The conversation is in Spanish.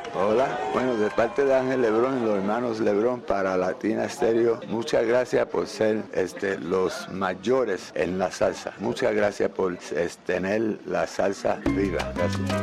Hola, bueno, de parte de Ángel Lebrón y los hermanos Lebrón para Latina Stereo, muchas gracias por ser los mayores en la salsa. Muchas gracias por tener la salsa viva. Gracias.